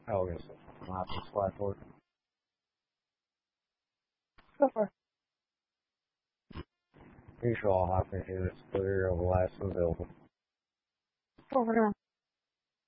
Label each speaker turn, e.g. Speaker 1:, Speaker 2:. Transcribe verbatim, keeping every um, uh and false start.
Speaker 1: Oh, yes. I'll have to slide forward. Go for it. Pretty sure I'll have to hear it's clear of the last available. Over there.